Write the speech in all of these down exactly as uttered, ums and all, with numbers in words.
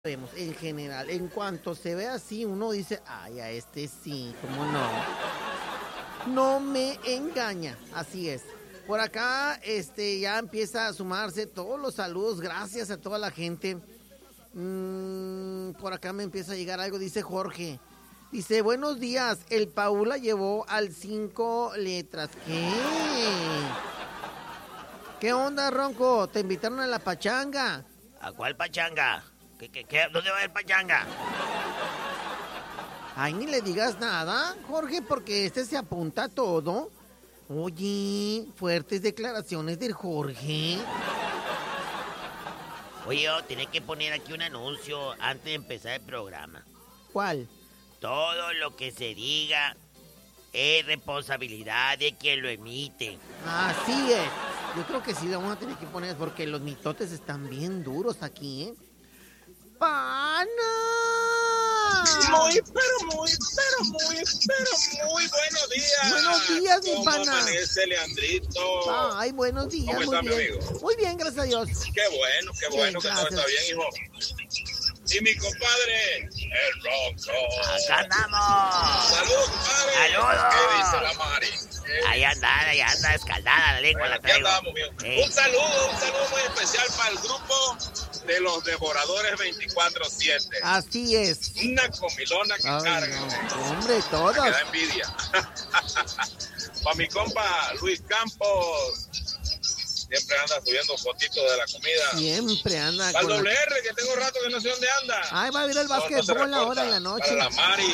vemos en general, en cuanto se ve así, uno dice, ay, a este sí, ¿cómo no? No me engaña, así es. Por acá, este, ya empieza a sumarse todos los saludos, gracias a toda la gente. Mm, por acá me empieza a llegar algo, dice Jorge. Dice, buenos días, el Paula llevó al cinco letras. ¿Qué? ¿Qué onda, Ronco? ¿Te invitaron a la pachanga? ¿A cuál pachanga? ¿Qué, qué, qué? ¿Dónde va el pachanga? Ay, ni le digas nada, Jorge, porque este se apunta a todo. Oye, fuertes declaraciones del Jorge. Oye, yo tenía que poner aquí un anuncio antes de empezar el programa. ¿Cuál? Todo lo que se diga es responsabilidad de quien lo emite. Así es. Yo creo que sí lo vamos a tener que poner porque los mitotes están bien duros aquí, ¿eh? ¡Pana! Muy, pero muy, pero muy, pero muy buenos días. Buenos días, mi ¿Cómo pana? amanece, Leandrito? Ay, buenos días, ¿Cómo muy está, mi bien. amigo? Muy bien, gracias a Dios. Qué bueno, qué Sí, bueno que todo gracias. está bien, hijo. Y mi compadre, el Ronco. ¡Acá andamos! ¡Salud, compadre! ¡Saludos! ¿Qué dice la Mari? ¿Qué Ahí anda, ahí anda, escaldada la lengua, Bueno, la aquí traigo. andamos, mijo. Ey. Un saludo, un saludo muy especial para el grupo de los Devoradores veinticuatro siete. Así es. Una comilona que Ay, carga. no, hombre, todos. Me da envidia. Para mi compa Luis Campos, siempre anda subiendo fotitos de la comida. Siempre anda Para el con doble la... R, que tengo rato que no sé dónde anda. Ay, va a ir al No, no se básquetbol ahora reporta. en la noche. Para la Mari.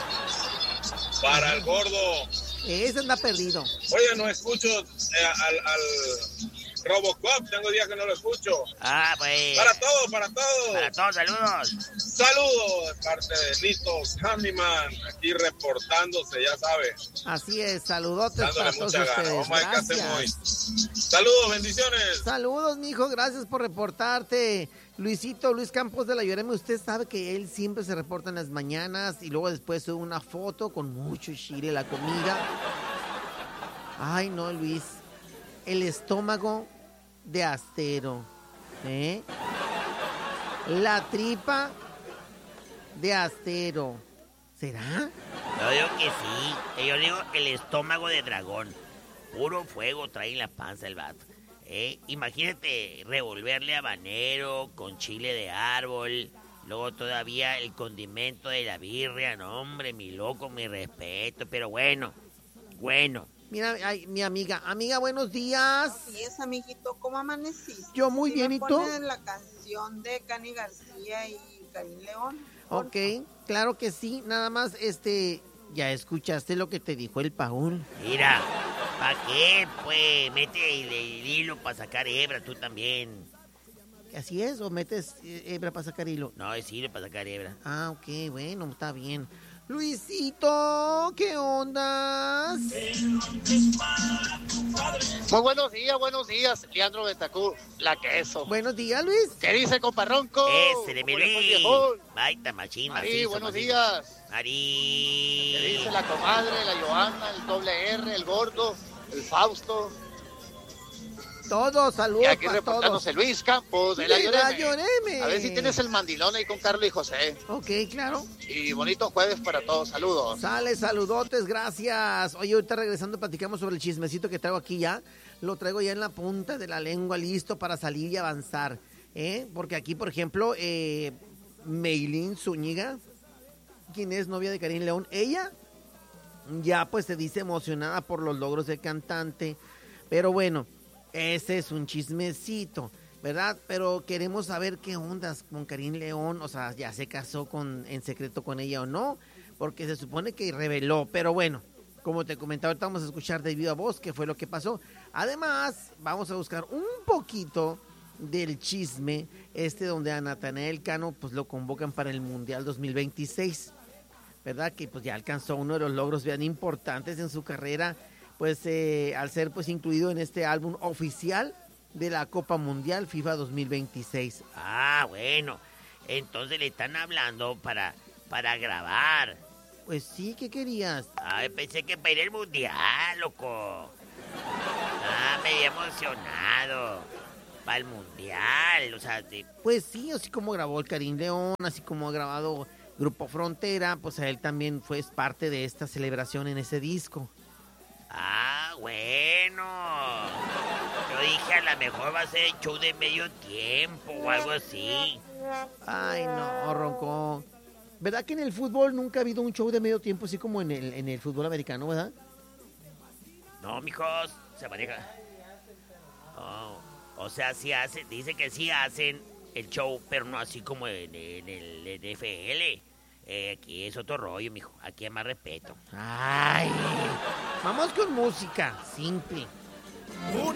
Para el gordo. Ese anda perdido. Oye, no escucho eh, al, al Robocop, tengo días que no lo escucho. Ah, pues. Para todos, para todos. Para todos, saludos. Saludos de parte de Litos Handyman, aquí reportándose, ya sabe. Así es, saludotes Dándole para todos mucha gana. ustedes. Vamos a ver qué hacemos hoy. Gracias. Saludos, bendiciones. Saludos, mijo, gracias por reportarte. Luisito, Luis Campos de la Lloreme, usted sabe que él siempre se reporta en las mañanas y luego después sube una foto con mucho chile la comida. Ay, no, Luis, el estómago de acero, ¿eh? La tripa de acero. ¿Será? Yo digo que sí. Yo digo el estómago de dragón. Puro fuego trae en la panza el vato. ¿Eh? Imagínate revolverle habanero con chile de árbol. Luego todavía el condimento de la birria. No, hombre, mi loco, mi respeto. Pero bueno, bueno. Mira, ay, mi amiga. Amiga, buenos días. Así es, amiguito, ¿cómo amaneciste? Yo muy bien, ¿y tú? ¿Me la canción de Cani García y Karim León? Ok, claro que sí. Nada más, este... ¿Ya escuchaste lo que te dijo el Paul? Mira, ¿para qué? Pues mete el, el hilo para sacar hebra, tú también. ¿Así es? ¿O metes eh, hebra para sacar hilo? No, es hilo para sacar hebra. Ah, ok, bueno, está bien. Luisito, ¿qué ondas? Muy buenos días, buenos días, Leandro Betacú, la queso. Buenos días, Luis. ¿Qué dice, comparronco? Ese de mi ¿Cómo le fue, Luis. viejón? Baita machín, Mari, macizo, buenos macizo. días. Mari. ¿Qué dice la comadre, la Johanna, el doble R, el gordo, el Fausto? Todos, Y saludos aquí para todos. reportándose Luis Campos de la De la Lloreme. Lloreme. A ver si tienes el mandilón ahí con Carlos y José. Ok, claro. Y bonito jueves para todos, saludos. Sale, saludotes, gracias. Oye, ahorita regresando platicamos sobre el chismecito que traigo aquí ya. Lo traigo ya en la punta de la lengua, listo para salir y avanzar. ¿eh? Porque aquí, por ejemplo, eh, Meilín Zúñiga, quien es novia de Karim León, ella ya pues se dice emocionada por los logros del cantante. Pero bueno, ese es un chismecito, ¿verdad? Pero queremos saber qué ondas con Karim León, o sea, ya se casó con, en secreto con ella o no, porque se supone que reveló, pero bueno, como te comentaba, ahorita vamos a escuchar de viva voz qué fue lo que pasó. Además, vamos a buscar un poquito del chisme, este donde a Natanael Cano pues lo convocan para el Mundial dos mil veintiséis, ¿verdad? Que pues ya alcanzó uno de los logros bien importantes en su carrera, pues eh, al ser pues incluido en este álbum oficial de la Copa Mundial FIFA dos mil veintiséis. Ah, bueno. Entonces le están hablando para, para grabar. Pues sí, ¿qué querías? Ay, pensé que para ir al mundial, loco. Ah, me había emocionado. para el mundial, o sea, de... Pues sí, así como grabó el Karim León, así como ha grabado Grupo Frontera, pues a él también fue parte de esta celebración en ese disco. Ah, bueno. Yo dije, a lo mejor va a ser el show de medio tiempo o algo así. Ay, no, Ronco. ¿Verdad que en el fútbol nunca ha habido un show de medio tiempo así como en el, en el fútbol americano, verdad? No, mijos, se maneja. No, o sea, sí hacen, dice que sí hacen el show, pero no así como en, en el N F L. Eh, aquí es otro rollo, mijo. Aquí hay más respeto. Ay, vamos con música, simple. Un